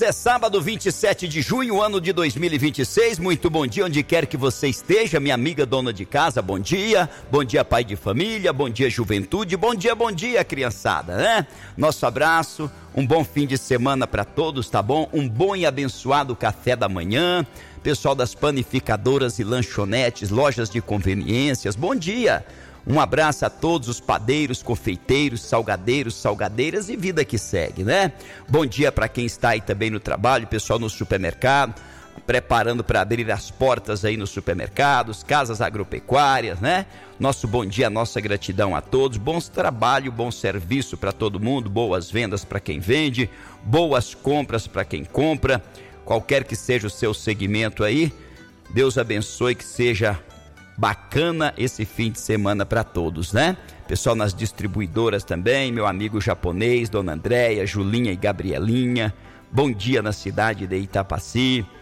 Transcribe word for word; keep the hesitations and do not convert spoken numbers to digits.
É sábado, vinte e sete de junho, ano de dois mil e vinte e seis. Muito bom dia onde quer que você esteja, minha amiga dona de casa, bom dia. Bom dia, pai de família, bom dia, juventude, bom dia, bom dia, criançada, né? Nosso abraço, um bom fim de semana para todos, tá bom? Um bom e abençoado café da manhã. Pessoal das panificadoras e lanchonetes, lojas de conveniências, bom dia. Um abraço a todos os padeiros, confeiteiros, salgadeiros, salgadeiras e vida que segue, né? Bom dia para quem está aí também no trabalho, pessoal no supermercado, preparando para abrir as portas aí nos supermercados, casas agropecuárias, né? Nosso bom dia, nossa gratidão a todos, bons trabalho, bom serviço para todo mundo, boas vendas para quem vende, boas compras para quem compra, qualquer que seja o seu segmento aí, Deus abençoe, que seja bacana esse fim de semana para todos, né? Pessoal nas distribuidoras também, meu amigo japonês, dona Andréia, Julinha e Gabrielinha, bom dia na cidade de Itapaci.